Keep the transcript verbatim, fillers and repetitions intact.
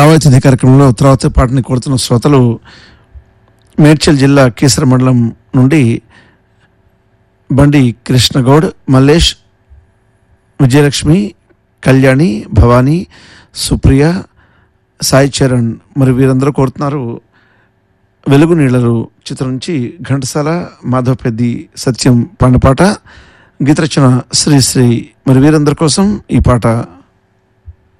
రావాతిథి కార్యక్రమంలో తర్వాత పాటని కోరుతున్న శ్రోతలు మేడ్చల్ జిల్లా కీసర మండలం నుండి బండి కృష్ణగౌడ్, మల్లేష్, విజయలక్ష్మి, కళ్యాణి, భవానీ, సుప్రియ, సాయి చరణ్ మరి వీరందరూ కోరుతున్నారు వెలుగు నీళ్ళలు చిత్రం నుంచి ఘంటసాల, మాధవపెద్ది, సత్యం పాండపాట, గీతరచన శ్రీశ్రీ మరి వీరందరి కోసం ఈ పాట.